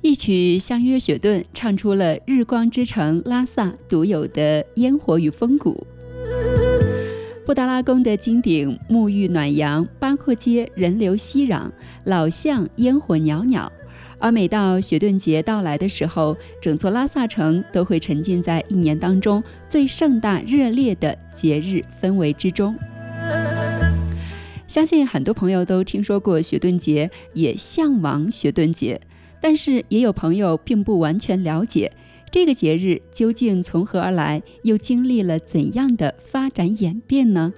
一曲相约雪顿唱出了日光之城拉萨独有的烟火与风骨。布达拉宫的金顶沐浴暖阳，八廓街人流熙攘，老巷烟火袅袅。而每到雪顿节到来的时候，整座拉萨城都会沉浸在一年当中最盛大热烈的节日氛围之中。相信很多朋友都听说过雪顿节，也向往雪顿节，但是也有朋友并不完全了解这个节日究竟从何而来，又经历了怎样的发展演变呢？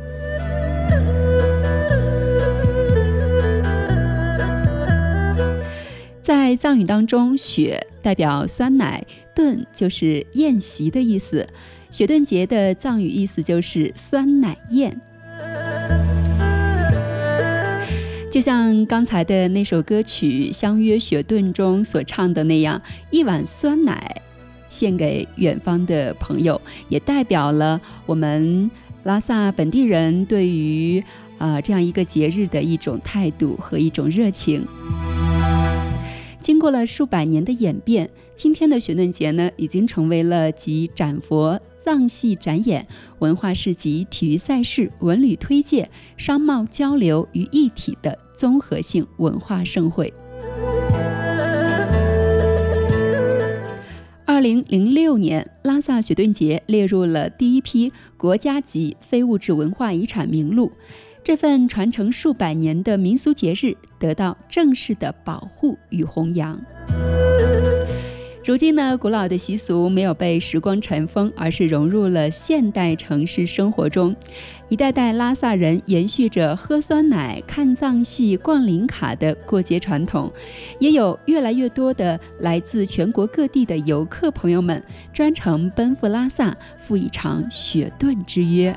在藏语当中，雪代表酸奶，顿就是宴席的意思。雪顿节的藏语意思就是酸奶宴。就像刚才的那首歌曲《相约雪顿》中所唱的那样，一碗酸奶献给远方的朋友，也代表了我们拉萨本地人对于这样一个节日的一种态度和一种热情。经过了数百年的演变，今天的雪顿节呢，已经成为了集展佛、藏戏展演、文化市集、体育赛事、文旅推介、商贸交流于一体的综合性文化盛会。2006年，拉萨雪顿节列入了第一批国家级非物质文化遗产名录。这份传承数百年的民俗节日得到正式的保护与弘扬。如今呢，古老的习俗没有被时光尘封，而是融入了现代城市生活中。一代代拉萨人延续着喝酸奶、看藏戏、逛林卡的过节传统，也有越来越多的来自全国各地的游客朋友们专程奔赴拉萨，赴一场雪顿之约。